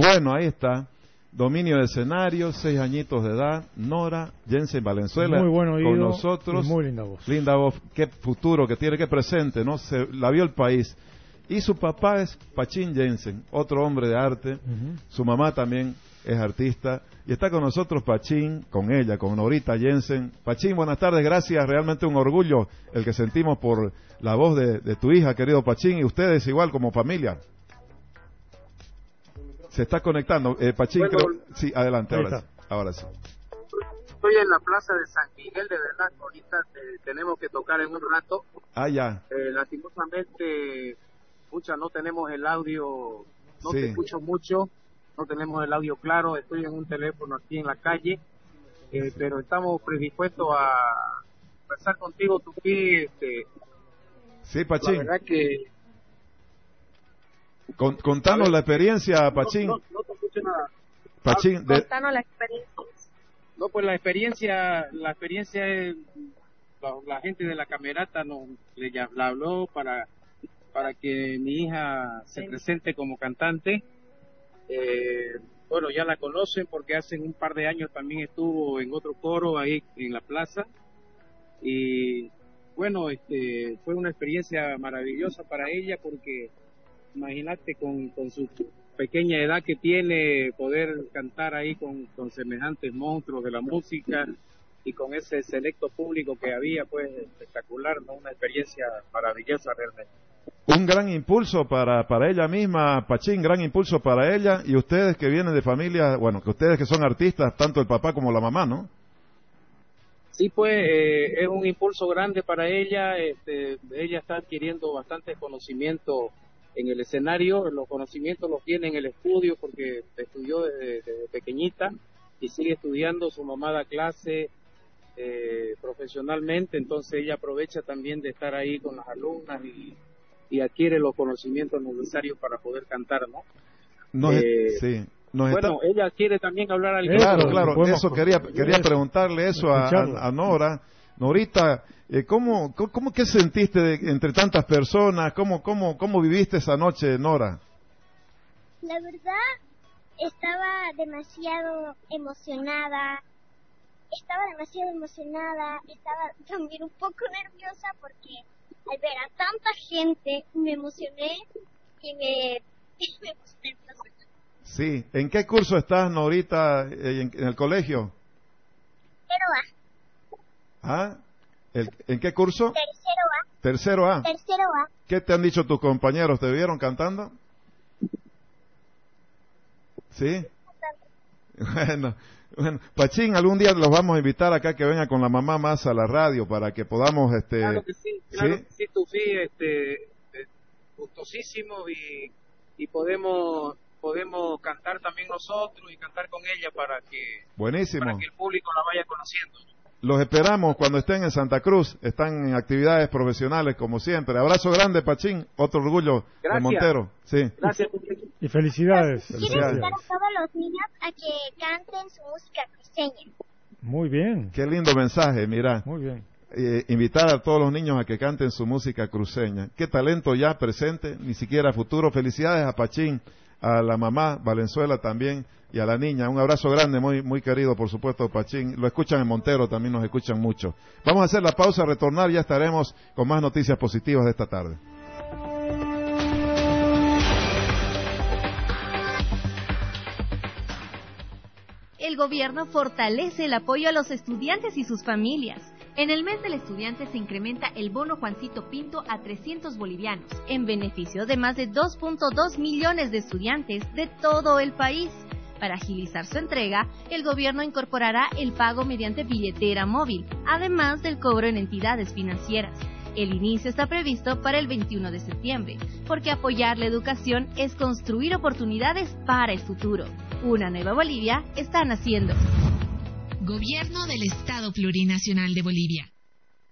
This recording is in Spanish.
Bueno, ahí está. Dominio de escenario, 6 añitos de edad, Nora Jensen Valenzuela, muy buen oído, con nosotros. muy linda voz. Linda voz, qué futuro que tiene, qué presente, ¿no? La vio el país. Y su papá es Pachín Jensen, otro hombre de arte. Su mamá también es artista. Y está con nosotros Pachín, con ella, con Norita Jensen. Pachín, buenas tardes, gracias. Realmente un orgullo el que sentimos por la voz de tu hija, querido Pachín, y ustedes igual como familia. Se está conectando. Pachín, bueno, creo... Sí, adelante, ahora sí. Estoy en la plaza de San Miguel, de verdad. Ahorita tenemos que tocar en un rato. Ah, ya. Lastimosamente, no tenemos el audio, no Sí. te escucho mucho, no tenemos el audio claro. Estoy en un teléfono aquí en la calle, pero estamos predispuestos a conversar contigo, Tupi. Sí, Pachín. La verdad que... Contanos la experiencia, Pachín. No te escucho nada. Pachín, Contanos la experiencia. No, pues la experiencia es, la gente de la camerata la habló para que mi hija se presente como cantante. Bueno, ya la conocen porque hace un par de años también estuvo en otro coro ahí en la plaza. Y bueno, fue una experiencia maravillosa para ella porque imagínate con su pequeña edad que tiene, poder cantar ahí con semejantes monstruos de la música y con ese selecto público que había, pues espectacular, ¿no? Una experiencia maravillosa realmente. Un gran impulso para ella misma, Pachín, gran impulso para ella, y ustedes que vienen de familia, bueno, que ustedes que son artistas, tanto el papá como la mamá, ¿no? Sí, pues es un impulso grande para ella. Ella está adquiriendo bastante conocimiento en el escenario. Los conocimientos los tiene en el estudio porque estudió desde pequeñita y sigue estudiando. Su mamá da clase profesionalmente, entonces ella aprovecha también de estar ahí con las alumnas y adquiere los conocimientos necesarios para poder cantar, ¿no? Sí. Ella quiere también hablar al Claro, eso quería preguntarle eso a Nora. Norita, ¿qué sentiste entre tantas personas? ¿Cómo viviste esa noche, Nora? La verdad, estaba demasiado emocionada, estaba también un poco nerviosa porque al ver a tanta gente me emocioné y me puse nerviosa. Sí, ¿en qué curso estás, Norita, en el colegio? ¿Ah? ¿En qué curso? Tercero A. ¿Qué te han dicho tus compañeros? ¿Te vieron cantando? ¿Sí? Bueno, Pachín, algún día los vamos a invitar acá que venga con la mamá más a la radio para que podamos... Claro que sí, gustosísimo y podemos cantar también nosotros y cantar con ella para que el público la vaya conociendo. Los esperamos cuando estén en Santa Cruz, están en actividades profesionales como siempre. Abrazo grande, Pachín, otro orgullo de Montero. Sí. Gracias. Y felicidades. Quiero invitar a todos los niños a que canten su música cruceña. Muy bien. Qué lindo mensaje, mira. Muy bien. Invitar a todos los niños a que canten su música cruceña. Qué talento ya presente, ni siquiera futuro. Felicidades a Pachín, a la mamá Valenzuela también y a la niña. Un abrazo grande, muy muy querido, por supuesto, Pachín. Lo escuchan en Montero, también nos escuchan mucho. Vamos a hacer la pausa, retornar, ya estaremos con más noticias positivas de esta tarde. El gobierno fortalece el apoyo a los estudiantes y sus familias. En el mes del estudiante se incrementa el bono Juancito Pinto a 300 bolivianos, en beneficio de más de 2.2 millones de estudiantes de todo el país. Para agilizar su entrega, el gobierno incorporará el pago mediante billetera móvil, además del cobro en entidades financieras. El inicio está previsto para el 21 de septiembre, porque apoyar la educación es construir oportunidades para el futuro. Una nueva Bolivia está naciendo. Gobierno del Estado Plurinacional de Bolivia.